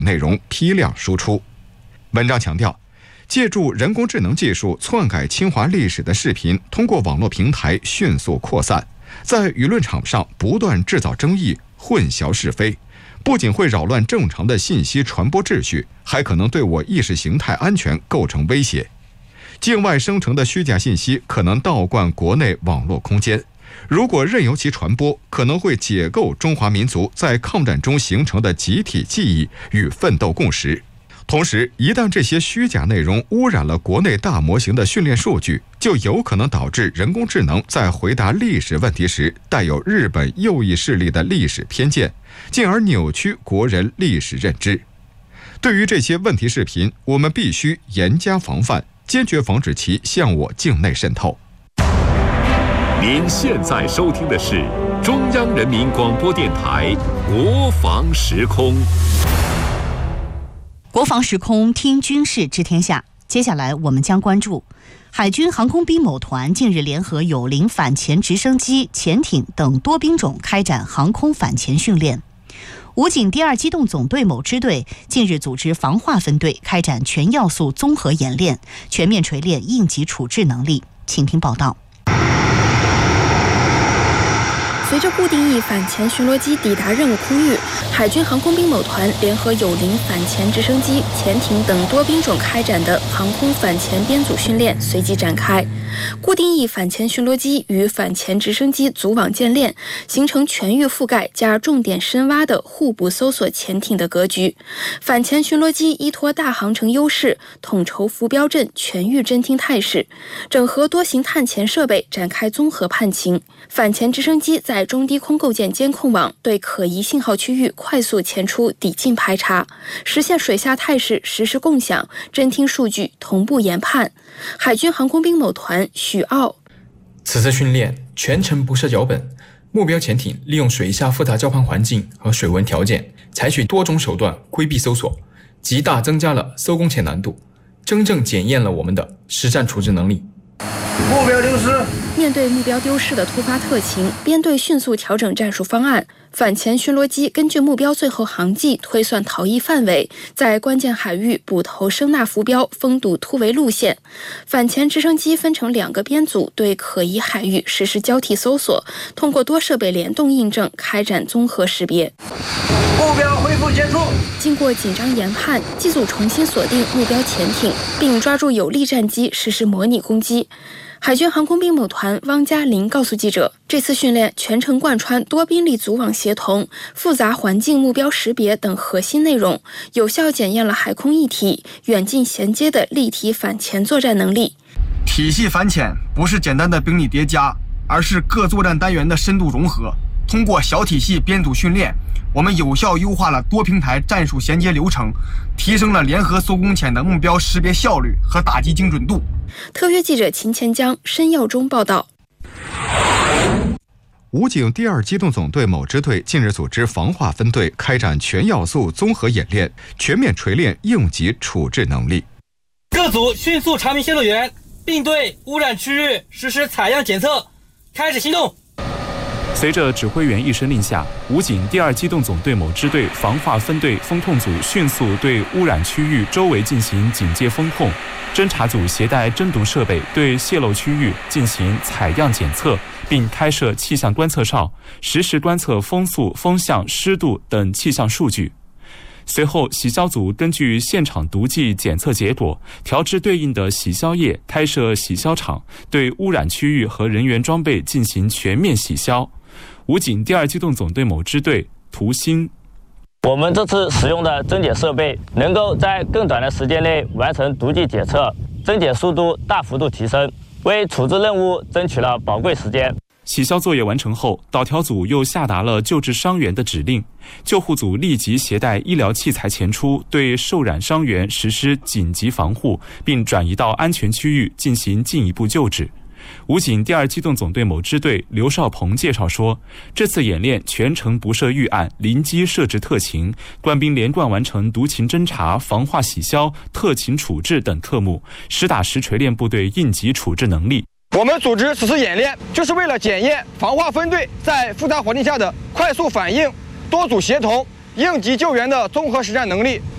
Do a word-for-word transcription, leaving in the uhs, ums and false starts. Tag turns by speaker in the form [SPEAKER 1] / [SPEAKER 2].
[SPEAKER 1] 内容批量输出。文章强调，借助人工智能技术篡改侵华历史的视频通过网络平台迅速扩散，在舆论场上不断制造争议，混淆是非，不仅会扰乱正常的信息传播秩序，还可能对我意识形态安全构成威胁。境外生成的虚假信息可能倒灌国内网络空间，如果任由其传播，可能会解构中华民族在抗战中形成的集体记忆与奋斗共识。同时，一旦这些虚假内容污染了国内大模型的训练数据，就有可能导致人工智能在回答历史问题时带有日本右翼势力的历史偏见，进而扭曲国人历史认知。对于这些问题视频，我们必须严加防范，坚决防止其向我境内渗透。
[SPEAKER 2] 您现在收听的是中央人民广播电台国防时空。
[SPEAKER 3] 国防时空，听军事知天下。接下来我们将关注海军航空兵某团近日联合友邻反潜直升机、潜艇等多兵种开展航空反潜训练。武警第二机动总队某支队近日组织防化分队开展全要素综合演练，全面锤炼应急处置能力。请听报道。
[SPEAKER 4] 随着固定翼反潜巡逻机抵达任务空域，海军航空兵某团联合友邻反潜直升机、潜艇等多兵种开展的航空反潜编组训练随即展开。固定翼反潜巡逻机与反潜直升机组网建练，形成全域覆盖加重点深挖的互补搜索潜艇的格局。反潜巡逻机依托大航程优势，统筹浮标阵全域侦听态势，整合多型探潜设备展开综合判情。反潜直升机在中低空构建监控网，对可疑信号区域快速潜出抵近排查，实现水下态势实时共享，侦听数据同步研判。海军航空兵某团许傲：
[SPEAKER 5] 此次训练全程不设脚本，目标潜艇利用水下复杂交盘环境和水文条件，采取多种手段规避搜索，极大增加了搜攻潜难度，真正检验了我们的实战处置能力。
[SPEAKER 6] 目标丢失。
[SPEAKER 4] 面对目标丢失的突发特情，编队迅速调整战术方案。反潜巡逻机根据目标最后航迹推算逃逸范围，在关键海域捕头声纳浮标，封堵突围路线。反潜直升机分成两个编组，对可疑海域实施交替搜索，通过多设备联动印证，开展综合识别。
[SPEAKER 6] 目标恢复接触。
[SPEAKER 4] 经过紧张研判，机组重新锁定目标潜艇，并抓住有利战机实施模拟攻击。海军航空兵某团汪嘉林告诉记者，这次训练全程贯穿多兵力组网协同、复杂环境目标识别等核心内容，有效检验了海空一体、远近衔接的立体反潜作战能力。
[SPEAKER 7] 体系反潜不是简单的兵力叠加，而是各作战单元的深度融合。通过小体系编组训练，我们有效优化了多平台战术衔接流程，提升了联合搜攻潜的目标识别效率和打击精准度。
[SPEAKER 4] 特约记者秦前江、申耀中报道。
[SPEAKER 1] 武警第二机动总队某支队近日组织防化分队开展全要素综合演练，全面锤炼应急处置能力。
[SPEAKER 8] 各组迅速查明泄漏源，并对污染区域实施采样检测，开始行动。
[SPEAKER 9] 随着指挥员一声令下，武警第二机动总队某支队防化分队风控组迅速对污染区域周围进行警戒风控，侦察组携带侦毒设备对泄漏区域进行采样检测，并开设气象观测哨，实时观测风速、风向、湿度等气象数据。随后，洗消组根据现场毒剂检测结果，调制对应的洗消液，开设洗消场，对污染区域和人员装备进行全面洗消。武警第二机动总队某支队涂鑫：
[SPEAKER 10] 我们这次使用的侦检设备能够在更短的时间内完成毒剂检测，侦检速度大幅度提升，为处置任务争取了宝贵时间。
[SPEAKER 9] 洗消作业完成后，导调组又下达了救治伤员的指令，救护组立即携带医疗器材前出，对受染伤员实施紧急防护，并转移到安全区域进行进一步救治。武警第二机动总队某支队刘少鹏介绍说，这次演练全程不设预案，临机设置特情，官兵连贯完成毒情侦查、防化洗消、特情处置等科目，实打实锤炼部队应急处置能力。
[SPEAKER 7] 我们组织此次演练，就是为了检验防化分队在复杂环境下的快速反应、多组协同、应急救援的综合实战能力，